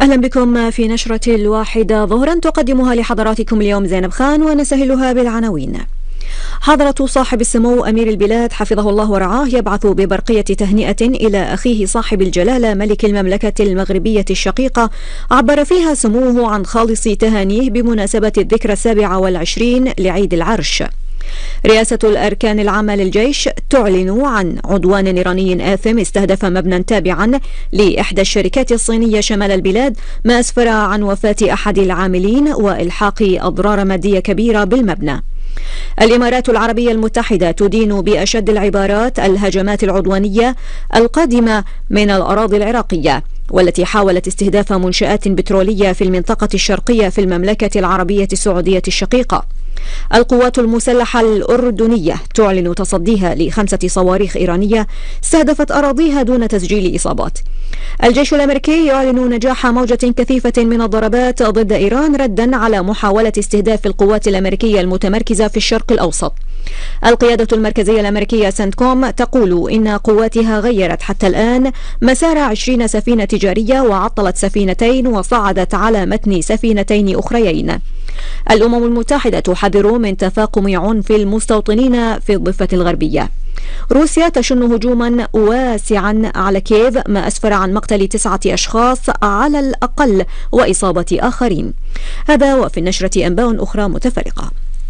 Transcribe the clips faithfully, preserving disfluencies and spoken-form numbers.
أهلا بكم في نشرة الواحدة ظهرا تقدمها لحضراتكم اليوم زينب خان، ونسهلها بالعناوين. حضرة صاحب السمو أمير البلاد حفظه الله ورعاه يبعث ببرقية تهنئة إلى أخيه صاحب الجلالة ملك المملكة المغربية الشقيقة، عبر فيها سموه عن خالص تهانيه بمناسبة الذكرى السابعة والعشرين لعيد العرش. رئاسة الأركان العامة للجيش تعلن عن عدوان نيراني آثم استهدف مبنى تابعا لإحدى الشركات الصينية شمال البلاد، ما أسفر عن وفاة أحد العاملين وإلحاق أضرار مادية كبيرة بالمبنى. الإمارات العربية المتحدة تدين بأشد العبارات الهجمات العدوانية القادمة من الأراضي العراقية، والتي حاولت استهداف منشآت بترولية في المنطقة الشرقية في المملكة العربية السعودية الشقيقة. القوات المسلحة الأردنية تعلن تصديها لخمسة صواريخ إيرانية استهدفت أراضيها دون تسجيل إصابات. الجيش الأمريكي يعلن نجاح موجة كثيفة من الضربات ضد إيران ردا على محاولة استهداف القوات الأمريكية المتمركزة في الشرق الأوسط. القيادة المركزية الأمريكية سنتكوم تقول إن قواتها غيرت حتى الآن مسار عشرين سفينة تجارية وعطلت سفينتين وصعدت على متن سفينتين أخريين. الأمم المتحدة تحذر من تفاقم عنف المستوطنين في الضفة الغربية. روسيا تشن هجوما واسعا على كييف، ما أسفر عن مقتل تسعة أشخاص على الأقل وإصابة آخرين. هذا وفي النشرة أنباء أخرى متفرقة.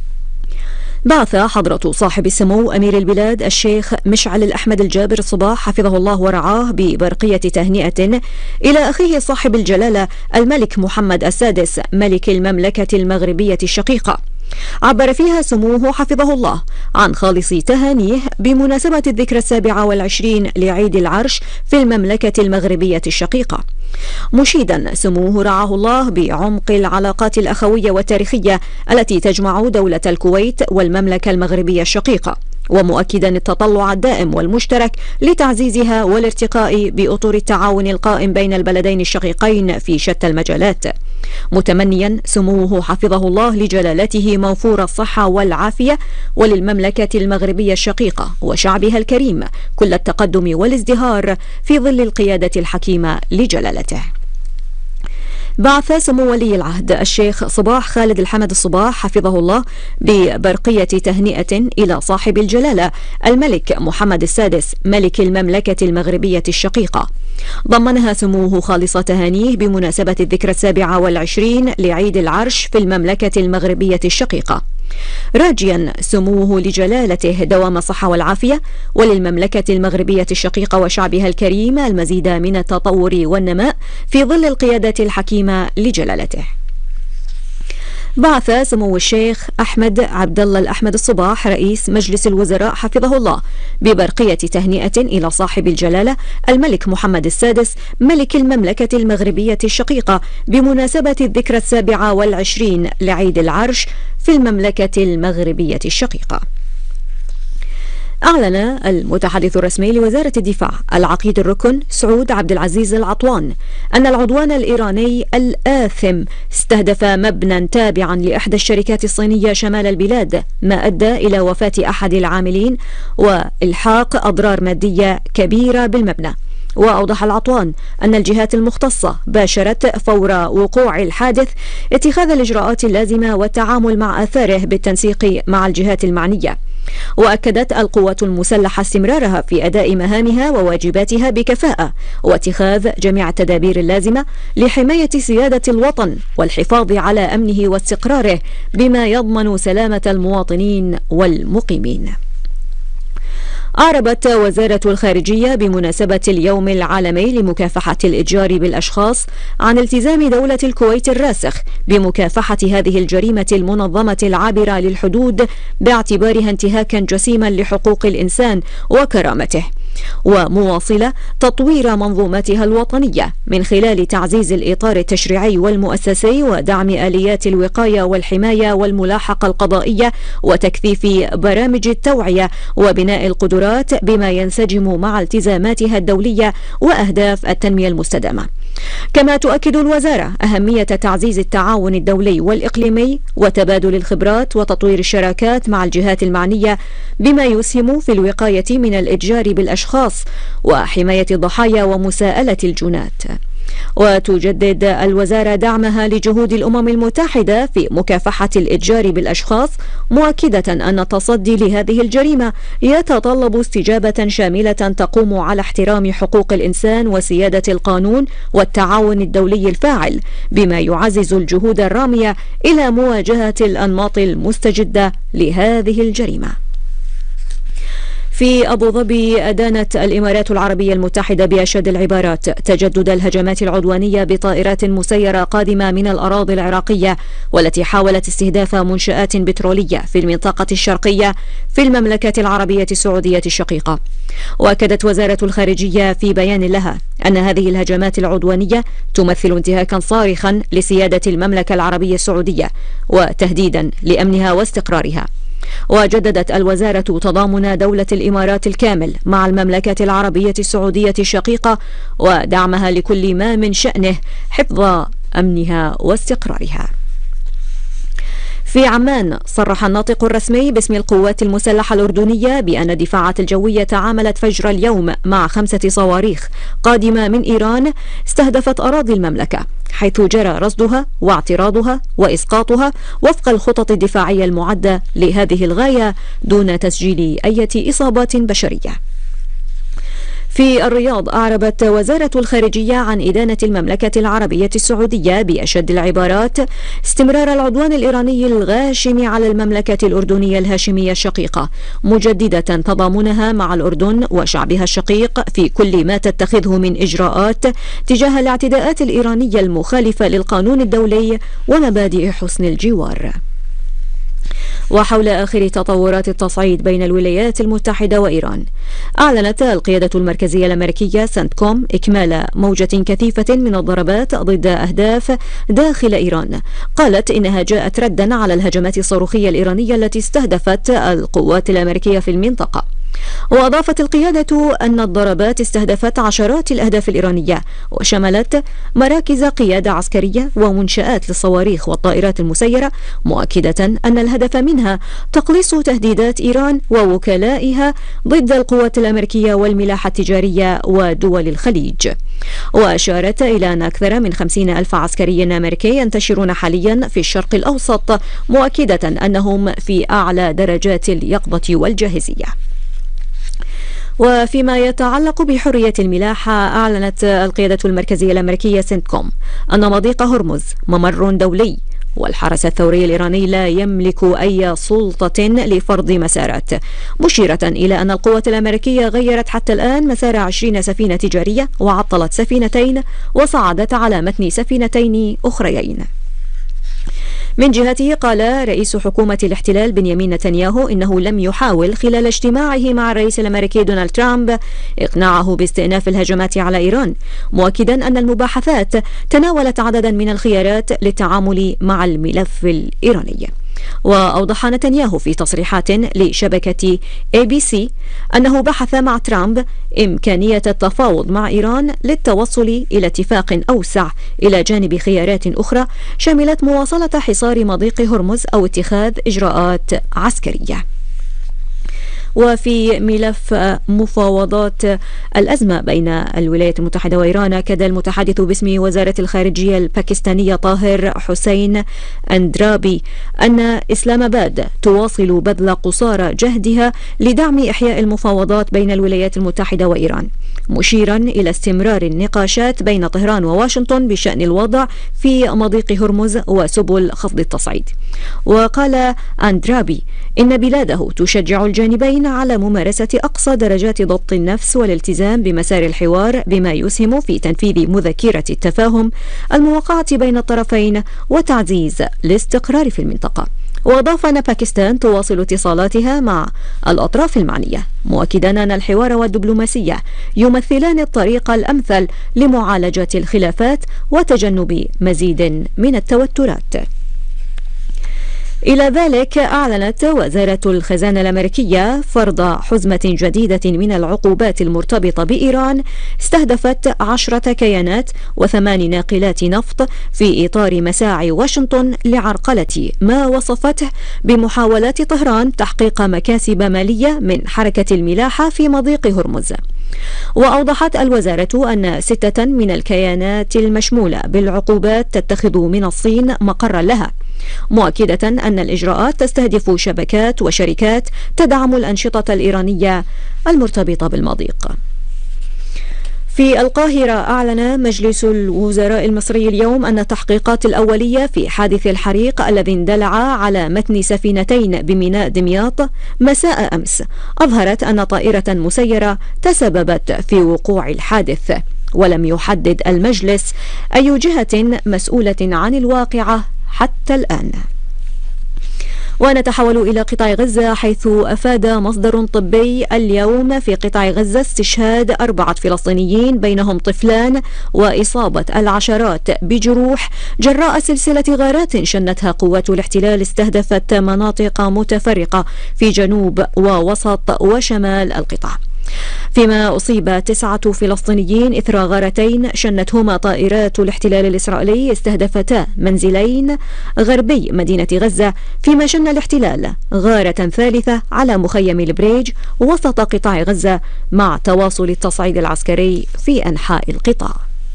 بعث حضرة صاحب السمو أمير البلاد الشيخ مشعل الأحمد الجابر الصباح حفظه الله ورعاه ببرقية تهنئة إلى أخيه صاحب الجلالة الملك محمد السادس ملك المملكة المغربية الشقيقة، عبر فيها سموه حفظه الله عن خالص تهانيه بمناسبة الذكرى السابعة والعشرين لعيد العرش في المملكة المغربية الشقيقة، مشيدا سموه رعاه الله بعمق العلاقات الأخوية والتاريخية التي تجمع دولة الكويت والمملكة المغربية الشقيقة، ومؤكدا التطلع الدائم والمشترك لتعزيزها والارتقاء بأطر التعاون القائم بين البلدين الشقيقين في شتى المجالات، متمنيا سموه حفظه الله لجلالته موفور الصحة والعافية، وللمملكة المغربية الشقيقة وشعبها الكريم كل التقدم والازدهار في ظل القيادة الحكيمة لجلالته. بعث سمو ولي العهد الشيخ صباح خالد الحمد الصباح حفظه الله ببرقية تهنئة إلى صاحب الجلالة الملك محمد السادس ملك المملكة المغربية الشقيقة، ضمنها سموه خالص تهانيه بمناسبة الذكرى السابعة والعشرين لعيد العرش في المملكة المغربية الشقيقة، راجيا سموه لجلالته دوام الصحة والعافية، وللمملكة المغربية الشقيقة وشعبها الكريم المزيد من التطور والنماء في ظل القيادة الحكيمة لجلالته. بعث سمو الشيخ أحمد عبد الله الأحمد الصباح رئيس مجلس الوزراء حفظه الله ببرقية تهنئة إلى صاحب الجلالة الملك محمد السادس ملك المملكة المغربية الشقيقة بمناسبة الذكرى السابعة والعشرين لعيد العرش في المملكة المغربية الشقيقة. أعلن المتحدث الرسمي لوزارة الدفاع العقيد الركن سعود عبد العزيز العطوان أن العدوان الإيراني الآثم استهدف مبنى تابعا لإحدى الشركات الصينية شمال البلاد، ما أدى إلى وفاة أحد العاملين وإلحاق أضرار مادية كبيرة بالمبنى. وأوضح العطوان أن الجهات المختصة باشرت فور وقوع الحادث اتخاذ الإجراءات اللازمة والتعامل مع آثاره بالتنسيق مع الجهات المعنية. وأكدت القوات المسلحة استمرارها في أداء مهامها وواجباتها بكفاءة، واتخاذ جميع التدابير اللازمة لحماية سيادة الوطن والحفاظ على أمنه واستقراره بما يضمن سلامة المواطنين والمقيمين. أعربت وزارة الخارجية بمناسبة اليوم العالمي لمكافحة الإتجار بالأشخاص عن التزام دولة الكويت الراسخ بمكافحة هذه الجريمة المنظمة العابرة للحدود باعتبارها انتهاكا جسيما لحقوق الإنسان وكرامته، ومواصلة تطوير منظومتها الوطنية من خلال تعزيز الإطار التشريعي والمؤسسي ودعم آليات الوقاية والحماية والملاحقة القضائية وتكثيف برامج التوعية وبناء القدرات بما ينسجم مع التزاماتها الدولية وأهداف التنمية المستدامة. كما تؤكد الوزارة أهمية تعزيز التعاون الدولي والإقليمي وتبادل الخبرات وتطوير الشراكات مع الجهات المعنية بما يسهم في الوقاية من الإتجار بالأشخاص وحماية الضحايا ومساءلة الجنات. وتجدد الوزارة دعمها لجهود الأمم المتحدة في مكافحة الإتجار بالأشخاص، مؤكدة أن التصدي لهذه الجريمة يتطلب استجابة شاملة تقوم على احترام حقوق الإنسان وسيادة القانون والتعاون الدولي الفاعل، بما يعزز الجهود الرامية إلى مواجهة الأنماط المستجدة لهذه الجريمة. في أبو ظبي أدانت الإمارات العربية المتحدة بأشد العبارات تجدد الهجمات العدوانية بطائرات مسيرة قادمة من الأراضي العراقية، والتي حاولت استهداف منشآت بترولية في المنطقة الشرقية في المملكة العربية السعودية الشقيقة. وأكدت وزارة الخارجية في بيان لها أن هذه الهجمات العدوانية تمثل انتهاكا صارخا لسيادة المملكة العربية السعودية وتهديدا لأمنها واستقرارها. وجددت الوزارة تضامن دولة الإمارات الكامل مع المملكة العربية السعودية الشقيقة ودعمها لكل ما من شأنه حفظ أمنها واستقرارها. في عمان صرح الناطق الرسمي باسم القوات المسلحة الأردنية بأن الدفاعات الجوية تعاملت فجر اليوم مع خمسة صواريخ قادمة من إيران استهدفت أراضي المملكة، حيث جرى رصدها واعتراضها وإسقاطها وفق الخطط الدفاعية المعدة لهذه الغاية دون تسجيل أي إصابات بشرية. في الرياض أعربت وزارة الخارجية عن إدانة المملكة العربية السعودية بأشد العبارات استمرار العدوان الإيراني الغاشم على المملكة الأردنية الهاشمية الشقيقة، مجددة تضامنها مع الأردن وشعبها الشقيق في كل ما تتخذه من إجراءات تجاه الاعتداءات الإيرانية المخالفة للقانون الدولي ومبادئ حسن الجوار. وحول آخر تطورات التصعيد بين الولايات المتحدة وإيران، أعلنت القيادة المركزية الأمريكية سنتكوم إكمال موجة كثيفة من الضربات ضد أهداف داخل إيران. قالت إنها جاءت ردا على الهجمات الصاروخية الإيرانية التي استهدفت القوات الأمريكية في المنطقة. وأضافت القيادة أن الضربات استهدفت عشرات الأهداف الإيرانية وشملت مراكز قيادة عسكرية ومنشآت للصواريخ والطائرات المسيرة، مؤكدة أن الهدف منها تقليص تهديدات إيران ووكلائها ضد القوات الأمريكية والملاحة التجارية ودول الخليج. وأشارت إلى أن أكثر من خمسين ألف عسكري أمريكي ينتشرون حاليا في الشرق الأوسط، مؤكدة أنهم في أعلى درجات اليقظة والجاهزية. وفيما يتعلق بحرية الملاحة، أعلنت القيادة المركزية الأمريكية سنتكوم أن مضيق هرمز ممر دولي، والحرس الثوري الإيراني لا يملك أي سلطة لفرض مسارات، مشيرة إلى أن القوات الأمريكية غيرت حتى الآن مسار عشرين سفينة تجارية وعطلت سفينتين وصعدت على متن سفينتين أخريين. من جهته قال رئيس حكومة الاحتلال بنيامين نتنياهو إنه لم يحاول خلال اجتماعه مع الرئيس الأمريكي دونالد ترامب إقناعه باستئناف الهجمات على إيران، مؤكدا أن المباحثات تناولت عددا من الخيارات للتعامل مع الملف الإيراني. وأوضح نتنياهو في تصريحات لشبكة إيه بي سي أنه بحث مع ترامب إمكانية التفاوض مع إيران للتوصل إلى اتفاق أوسع إلى جانب خيارات أخرى شملت مواصلة حصار مضيق هرمز أو اتخاذ إجراءات عسكرية. وفي ملف مفاوضات الأزمة بين الولايات المتحدة وإيران، أكد المتحدث باسم وزارة الخارجية الباكستانية طاهر حسين أندرابي أن إسلام آباد تواصل بذل قصارى جهدها لدعم إحياء المفاوضات بين الولايات المتحدة وإيران، مشيرا إلى استمرار النقاشات بين طهران وواشنطن بشأن الوضع في مضيق هرمز وسبل خفض التصعيد. وقال أندرابي إن بلاده تشجع الجانبين على ممارسة أقصى درجات ضبط النفس والالتزام بمسار الحوار، بما يسهم في تنفيذ مذكرة التفاهم الموقعة بين الطرفين وتعزيز الاستقرار في المنطقة. وأضاف أن باكستان تواصل اتصالاتها مع الأطراف المعنية، مؤكدا أن الحوار والدبلوماسية يمثلان الطريق الأمثل لمعالجة الخلافات وتجنب مزيد من التوترات. إلى ذلك أعلنت وزارة الخزانة الأمريكية فرض حزمة جديدة من العقوبات المرتبطة بإيران استهدفت عشرة كيانات وثمان ناقلات نفط في إطار مساعي واشنطن لعرقلة ما وصفته بمحاولات طهران تحقيق مكاسب مالية من حركة الملاحة في مضيق هرمز. وأوضحت الوزارة أن ستة من الكيانات المشمولة بالعقوبات تتخذ من الصين مقرا لها، مؤكدة أن الإجراءات تستهدف شبكات وشركات تدعم الأنشطة الإيرانية المرتبطة بالمضيق. في القاهرة أعلن مجلس الوزراء المصري اليوم أن التحقيقات الأولية في حادث الحريق الذي اندلع على متن سفينتين بميناء دمياط مساء أمس أظهرت أن طائرة مسيرة تسببت في وقوع الحادث، ولم يحدد المجلس أي جهة مسؤولة عن الواقعة حتى الآن. ونتحول إلى قطاع غزة، حيث أفاد مصدر طبي اليوم في قطاع غزة استشهاد أربعة فلسطينيين بينهم طفلان وإصابة العشرات بجروح جراء سلسلة غارات شنتها قوات الاحتلال استهدفت مناطق متفرقة في جنوب ووسط وشمال القطاع، فيما أصيب تسعة فلسطينيين إثر غارتين شنتهما طائرات الاحتلال الإسرائيلي استهدفتا منزلين غربي مدينة غزة، فيما شن الاحتلال غارة ثالثة على مخيم البريج وسط قطاع غزة مع تواصل التصعيد العسكري في أنحاء القطاع.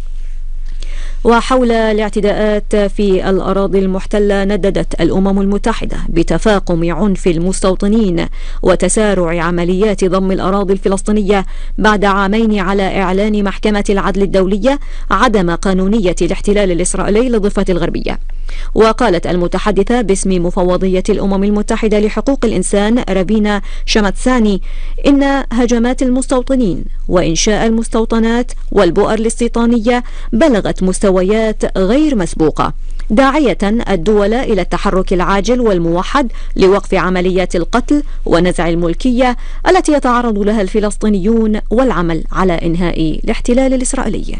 وحول الاعتداءات في الأراضي المحتلة، نددت الأمم المتحدة بتفاقم عنف المستوطنين وتسارع عمليات ضم الأراضي الفلسطينية بعد عامين على إعلان محكمة العدل الدولية عدم قانونية الاحتلال الإسرائيلي للضفة الغربية. وقالت المتحدثة باسم مفوضية الأمم المتحدة لحقوق الإنسان رابينا شمتساني إن هجمات المستوطنين وإنشاء المستوطنات والبؤر الاستيطانية بلغت مستويات غير مسبوقة، داعية الدول إلى التحرك العاجل والموحد لوقف عمليات القتل ونزع الملكية التي يتعرض لها الفلسطينيون والعمل على إنهاء الاحتلال الإسرائيلي.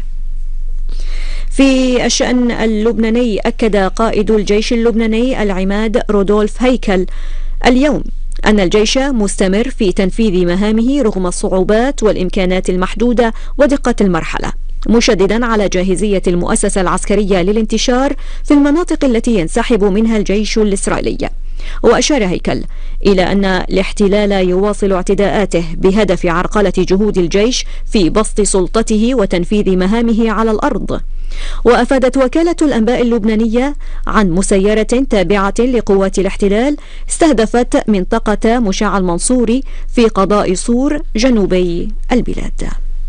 في الشأن اللبناني، أكد قائد الجيش اللبناني العماد رودولف هيكل اليوم أن الجيش مستمر في تنفيذ مهامه رغم الصعوبات والإمكانات المحدودة ودقة المرحلة، مشددا على جاهزية المؤسسة العسكرية للانتشار في المناطق التي ينسحب منها الجيش الإسرائيلي. وأشار هيكل إلى أن الاحتلال يواصل اعتداءاته بهدف عرقلة جهود الجيش في بسط سلطته وتنفيذ مهامه على الأرض. وأفادت وكالة الأنباء اللبنانية عن مسيرة تابعة لقوات الاحتلال استهدفت منطقة مشاع المنصوري في قضاء صور جنوبي البلاد.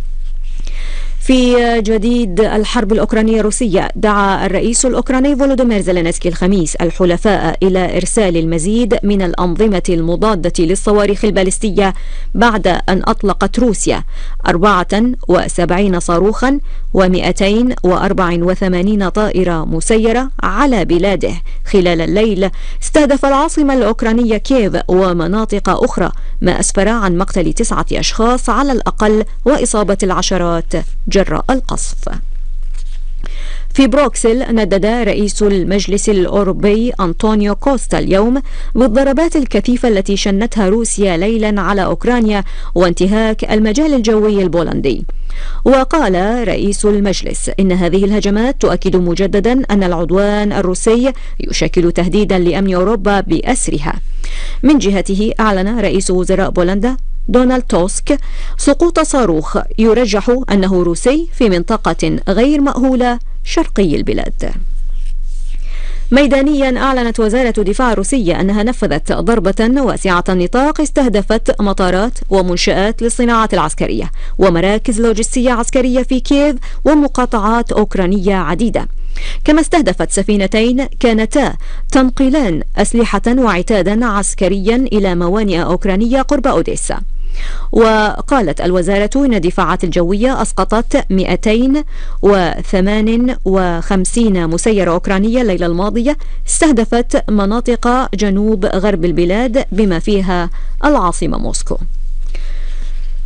في جديد الحرب الأوكرانية الروسية، دعا الرئيس الأوكراني فولوديمير زيلينسكي الخميس الحلفاء إلى إرسال المزيد من الأنظمة المضادة للصواريخ البالستية بعد أن أطلقت روسيا أربعة وسبعين صاروخا ومئتين وأربعة وثمانين طائرة مسيرة على بلاده خلال الليل، استهدف العاصمة الأوكرانية كييف ومناطق أخرى، ما أسفر عن مقتل تسعة أشخاص على الأقل وإصابة العشرات جراء القصف. في بروكسل، ندد رئيس المجلس الأوروبي أنطونيو كوستا اليوم بالضربات الكثيفة التي شنتها روسيا ليلا على أوكرانيا وانتهاك المجال الجوي البولندي. وقال رئيس المجلس إن هذه الهجمات تؤكد مجددا أن العدوان الروسي يشكل تهديدا لأمن أوروبا بأسرها. من جهته، أعلن رئيس وزراء بولندا دونالد توسك سقوط صاروخ يرجح أنه روسي في منطقة غير مأهولة شرقي البلاد. ميدانيا، أعلنت وزارة الدفاع الروسية أنها نفذت ضربة واسعة النطاق استهدفت مطارات ومنشآت للصناعة العسكرية ومراكز لوجستية عسكرية في كييف ومقاطعات أوكرانية عديدة، كما استهدفت سفينتين كانتا تنقلان أسلحة وعتادا عسكريا إلى موانئ أوكرانية قرب أوديسا. وقالت الوزارة إن الدفاعات الجوية أسقطت مئتين وثمانية وخمسين مسيرة أوكرانية الليلة الماضية استهدفت مناطق جنوب غرب البلاد بما فيها العاصمة موسكو.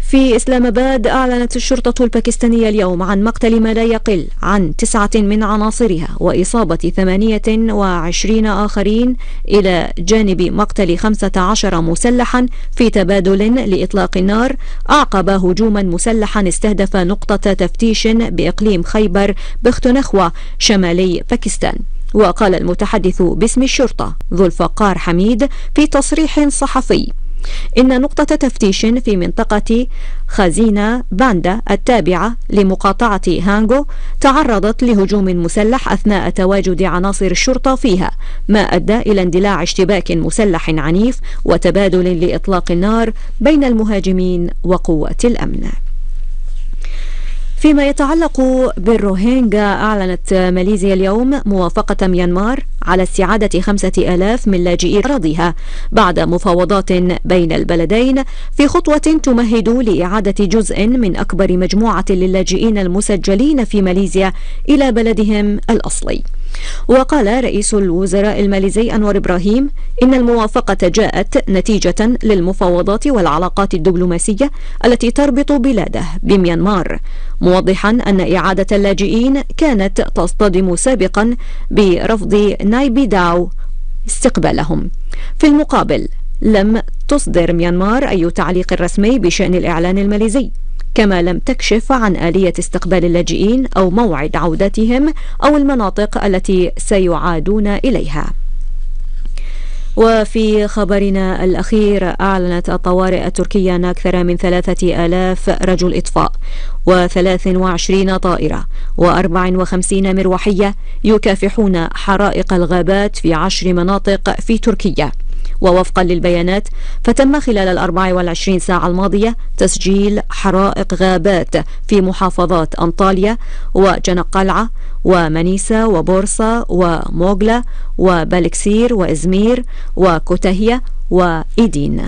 في إسلام آباد أعلنت الشرطة الباكستانية اليوم عن مقتل ما لا يقل عن تسعة من عناصرها وإصابة ثمانية وعشرين آخرين إلى جانب مقتل خمسة عشر مسلحا في تبادل لإطلاق النار أعقب هجوما مسلحا استهدف نقطة تفتيش بإقليم خيبر بختونخوا شمالي باكستان. وقال المتحدث باسم الشرطة ذو الفقار حميد في تصريح صحفي إن نقطة تفتيش في منطقة خزينة باندا التابعة لمقاطعة هانغو تعرضت لهجوم مسلح أثناء تواجد عناصر الشرطة فيها، ما أدى إلى اندلاع اشتباك مسلح عنيف وتبادل لإطلاق النار بين المهاجمين وقوات الأمن. فيما يتعلق بالروهينجا، أعلنت ماليزيا اليوم موافقة ميانمار على استعادة خمسة آلاف من لاجئي أراضيها بعد مفاوضات بين البلدين في خطوة تمهد لإعادة جزء من أكبر مجموعة للاجئين المسجلين في ماليزيا إلى بلدهم الأصلي. وقال رئيس الوزراء الماليزي أنور إبراهيم إن الموافقة جاءت نتيجة للمفاوضات والعلاقات الدبلوماسية التي تربط بلاده بميانمار، موضحا أن إعادة اللاجئين كانت تصطدم سابقا برفض نايبي داو استقبالهم. في المقابل لم تصدر ميانمار أي تعليق رسمي بشأن الإعلان الماليزي، كما لم تكشف عن آلية استقبال اللاجئين أو موعد عودتهم أو المناطق التي سيعادون إليها. وفي خبرنا الأخير، أعلنت الطوارئ التركية أن أكثر من ثلاثة آلاف رجل إطفاء وثلاث وعشرين طائرة وأربع وخمسين مروحية يكافحون حرائق الغابات في عشر مناطق في تركيا. ووفقا للبيانات فتم خلال الأربع والعشرين ساعة الماضية تسجيل حرائق غابات في محافظات أنطاليا وجنقلعة ومنيسا وبورصة وموغلا وبالكسير وإزمير وكوتاهية وإيدين.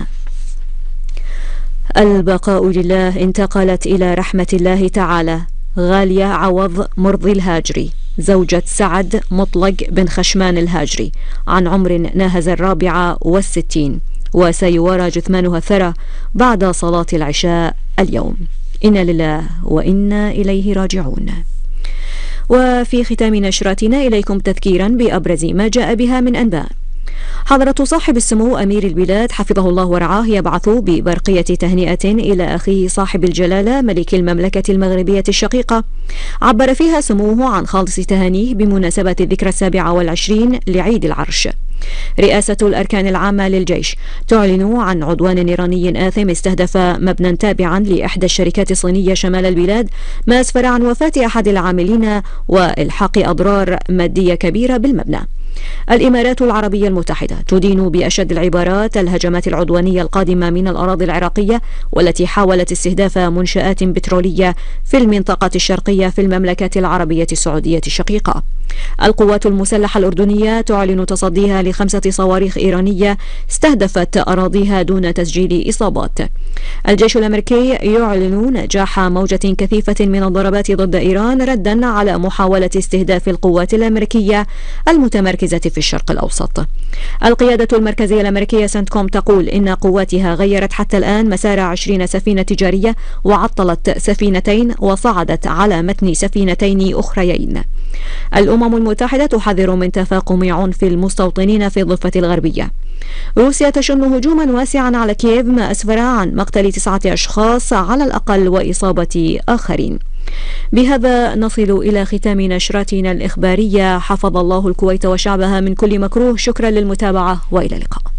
البقاء لله. انتقلت إلى رحمة الله تعالى غالية عوض مرضي الهاجري زوجة سعد مطلق بن خشمان الهاجري عن عمر ناهز الرابعة والستين، وسيوارى جثمانها الثرى بعد صلاة العشاء اليوم. إنا لله وإنا إليه راجعون. وفي ختام نشرتنا إليكم تذكيرا بأبرز ما جاء بها من أنباء. حضرة صاحب السمو أمير البلاد حفظه الله ورعاه يبعث ببرقية تهنئة إلى أخيه صاحب الجلالة ملك المملكة المغربية الشقيقة، عبر فيها سموه عن خالص تهانيه بمناسبة الذكرى السابعة والعشرين لعيد العرش. رئاسة الأركان العامة للجيش تعلن عن عدوان نيراني آثم استهدف مبنى تابعا لإحدى الشركات الصينية شمال البلاد، ما أسفر عن وفاة أحد العاملين وإلحاق أضرار مادية كبيرة بالمبنى. الإمارات العربية المتحدة تدين بأشد العبارات الهجمات العدوانية القادمة من الأراضي العراقية والتي حاولت استهداف منشآت بترولية في المنطقة الشرقية في المملكة العربية السعودية الشقيقة. القوات المسلحة الأردنية تعلن تصديها لخمسة صواريخ إيرانية استهدفت أراضيها دون تسجيل إصابات. الجيش الأمريكي يعلن نجاح موجة كثيفة من الضربات ضد إيران ردا على محاولة استهداف القوات الأمريكية المتمركزة في الشرق الأوسط. القيادة المركزية الأمريكية سنتكوم تقول إن قواتها غيرت حتى الآن مسار عشرين سفينة تجارية وعطلت سفينتين وصعدت على متن سفينتين أخريين. الأمم المتحدة تحذر من تفاقم عنف المستوطنين في الضفة الغربية. روسيا تشن هجوما واسعا على كييف ما أسفر عن مقتل تسعة أشخاص على الأقل وإصابة آخرين. بهذا نصل إلى ختام نشرتنا الإخبارية. حفظ الله الكويت وشعبها من كل مكروه. شكرا للمتابعة وإلى اللقاء.